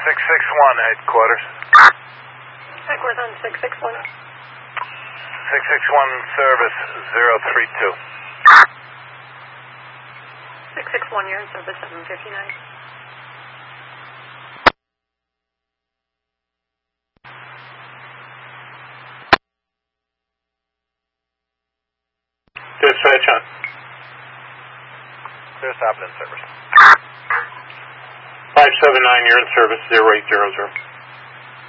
headquarters. Headquarters on 661. 661 service 032. 661, you're in service 759. Dispatch on. Clear stop in service. 579, you're in service 0800.